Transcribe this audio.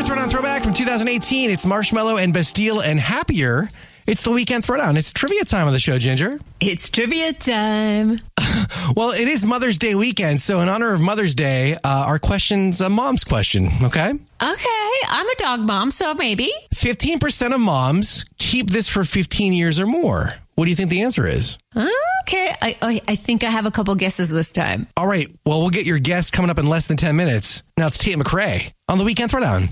Throwdown Throwback from 2018. It's Marshmello and Bastille and Happier. It's the Weekend Throwdown. It's trivia time on the show, Ginger. It's trivia time. Well, it is Mother's Day weekend, so in honor of Mother's Day, our question's a mom's question, okay? Okay, I'm a dog mom, so maybe. 15% of moms keep this for 15 years or more. What do you think the answer is? Okay, I think I have a couple guesses this time. All right, well, we'll get your guess coming up in less than 10 minutes. Now it's Tate McRae on the Weekend Throwdown.